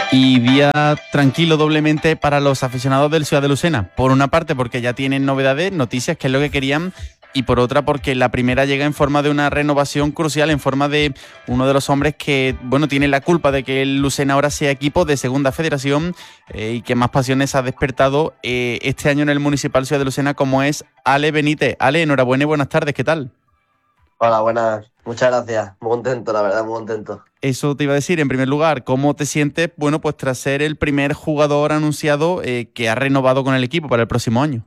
Y día tranquilo doblemente para los aficionados del Ciudad de Lucena. Por una parte porque ya tienen novedades, noticias, que es lo que querían, y por otra porque la primera llega en forma de una renovación crucial, en forma de uno de los hombres que, bueno, tiene la culpa de que el Lucena ahora sea equipo de Segunda Federación y que más pasiones ha despertado este año en el Municipal Ciudad de Lucena, como es Ale Benítez. Ale, enhorabuena y buenas tardes, ¿qué tal? Hola, buenas. Muchas gracias. Muy contento, la verdad, muy contento. Eso te iba a decir, en primer lugar, ¿cómo te sientes, bueno, pues tras ser el primer jugador anunciado que ha renovado con el equipo para el próximo año?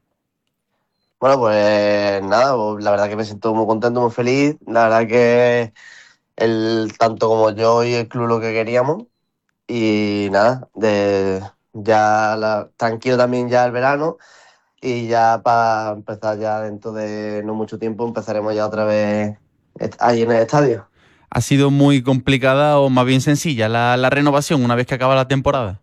Bueno, pues nada, pues, la verdad que me siento muy contento, muy feliz. La verdad que tanto como yo y el club lo que queríamos. Y nada, tranquilo también ya el verano. Y ya para empezar ya dentro de no mucho tiempo empezaremos ya otra vez ahí en el estadio. ¿Ha sido muy complicada o más bien sencilla la renovación una vez que acaba la temporada?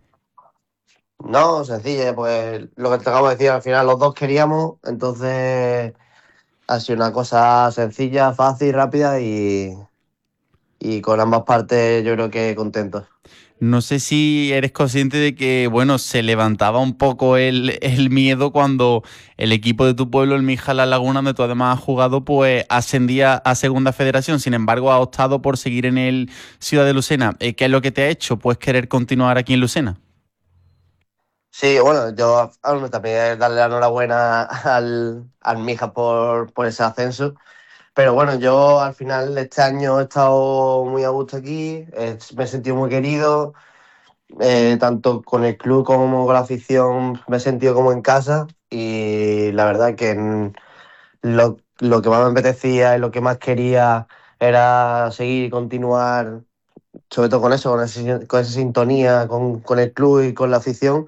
No, sencillo, pues lo que te acabo de decir, al final los dos queríamos, entonces ha sido una cosa sencilla, fácil, rápida y con ambas partes yo creo que contentos. No sé si eres consciente de que, bueno, se levantaba un poco el miedo cuando el equipo de tu pueblo, el Mija La Laguna, donde tú además has jugado, pues ascendía a Segunda Federación. Sin embargo, ha optado por seguir en el Ciudad de Lucena. ¿Qué es lo que te ha hecho? Pues querer continuar aquí en Lucena. Sí, bueno, yo también darle la enhorabuena al Mija por ese ascenso. Pero bueno, yo al final este año he estado muy a gusto aquí, me he sentido muy querido, tanto con el club como con la afición me he sentido como en casa y la verdad que lo que más me apetecía y lo que más quería era seguir y continuar, sobre todo con eso, con esa sintonía con el club y con la afición.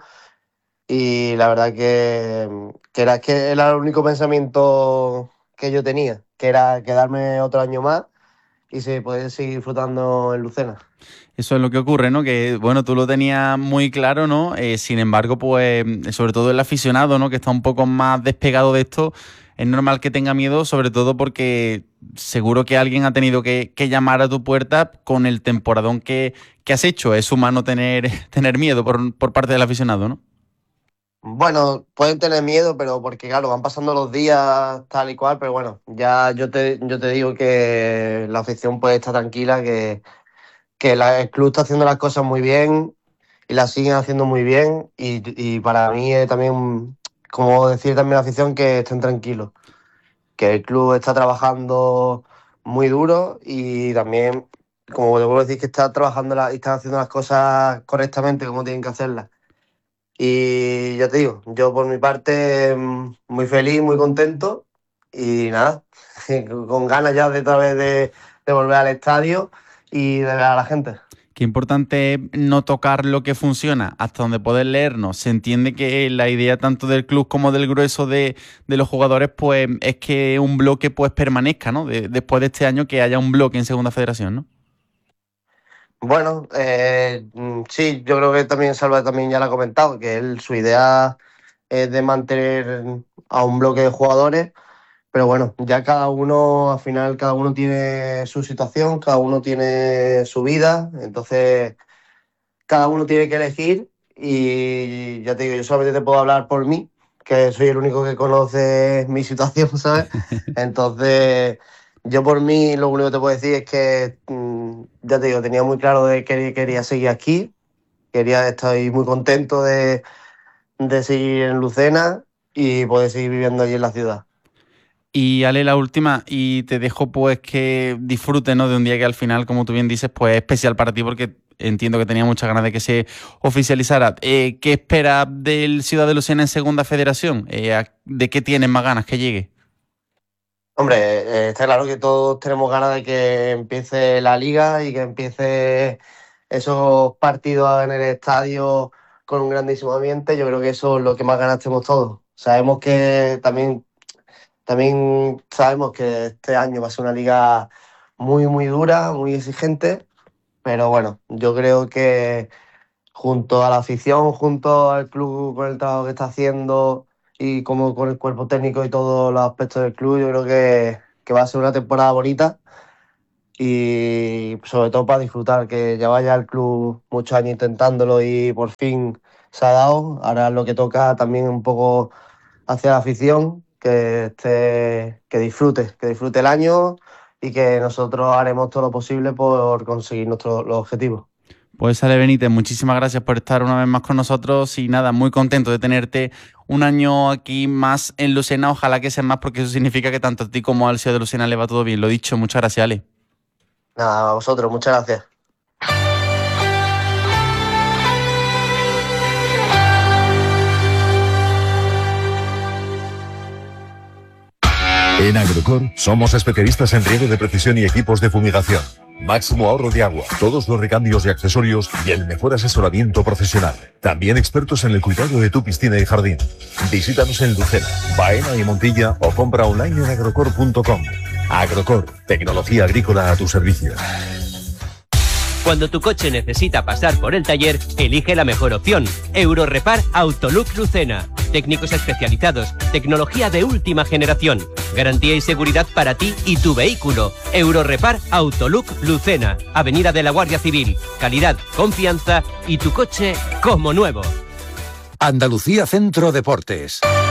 Y la verdad que era el único pensamiento que yo tenía, que era quedarme otro año más y poder seguir disfrutando en Lucena. Eso es lo que ocurre, ¿no? Que, bueno, tú lo tenías muy claro, ¿no? Sin embargo, pues, sobre todo el aficionado, ¿no? Que está un poco más despegado de esto, es normal que tenga miedo, sobre todo porque seguro que alguien ha tenido que llamar a tu puerta con el temporadón que has hecho. Es humano tener, tener miedo por parte del aficionado, ¿no? Bueno, pueden tener miedo, pero porque claro, van pasando los días tal y cual, pero bueno, ya yo te digo que la afición puede estar tranquila, que el club está haciendo las cosas muy bien y las siguen haciendo muy bien y para mí es también, como decir también a la afición, que estén tranquilos, que el club está trabajando muy duro y también, como te vuelvo a decir, que está trabajando y están haciendo las cosas correctamente como tienen que hacerlas. Y ya te digo, yo por mi parte muy feliz, muy contento y nada, con ganas ya de otra vez de volver al estadio y de ver a la gente. Qué importante es no tocar lo que funciona, hasta donde poder leernos. Se entiende que la idea tanto del club como del grueso de los jugadores, pues, es que un bloque pues permanezca, ¿no? Después de este año que haya un bloque en Segunda Federación, ¿no? Bueno, sí, yo creo que también Salva también ya lo ha comentado, que su idea es de mantener a un bloque de jugadores. Pero bueno, ya cada uno, al final, cada uno tiene su situación, cada uno tiene su vida, entonces cada uno tiene que elegir y ya te digo, yo solamente te puedo hablar por mí, que soy el único que conoce mi situación, ¿sabes? Entonces, yo por mí lo único que te puedo decir es que, ya te digo, tenía muy claro de que quería seguir aquí, estoy muy contento de seguir en Lucena y poder seguir viviendo allí en la ciudad. Y Ale, la última, y te dejo pues que disfrutes, ¿no? De un día que al final, como tú bien dices, pues es especial para ti porque entiendo que tenía muchas ganas de que se oficializara. ¿Qué esperas del Ciudad de Lucena en Segunda Federación? ¿De qué tienes más ganas que llegue? Hombre, está claro que todos tenemos ganas de que empiece la liga y que empiece esos partidos en el estadio con un grandísimo ambiente. Yo creo que eso es lo que más ganas tenemos todos. Sabemos que también sabemos que este año va a ser una liga muy, muy dura, muy exigente, pero bueno, yo creo que junto a la afición, junto al club con el trabajo que está haciendo y como con el cuerpo técnico y todos los aspectos del club, yo creo que va a ser una temporada bonita y sobre todo para disfrutar, que ya vaya el club muchos años intentándolo y por fin se ha dado. Ahora lo que toca también un poco hacia la afición, que disfrute el año y que nosotros haremos todo lo posible por conseguir los objetivos. Pues Ale Benítez, muchísimas gracias por estar una vez más con nosotros y nada, muy contento de tenerte un año aquí más en Lucena. Ojalá que sea más, porque eso significa que tanto a ti como al Ciudad de Lucena le va todo bien. Lo dicho, muchas gracias, Ale. Nada, a vosotros, muchas gracias. En Agrocor somos especialistas en riego de precisión y equipos de fumigación. Máximo ahorro de agua, todos los recambios y accesorios y el mejor asesoramiento profesional. También expertos en el cuidado de tu piscina y jardín. Visítanos en Lucena, Baena y Montilla o compra online en agrocor.com. Agrocor, tecnología agrícola a tu servicio. Cuando tu coche necesita pasar por el taller, elige la mejor opción. Eurorepar Autolook Lucena. Técnicos especializados, tecnología de última generación, garantía y seguridad para ti y tu vehículo. Eurorepar Autolook Lucena, Avenida de la Guardia Civil. Calidad, confianza y tu coche como nuevo. Andalucía Centro Deportes.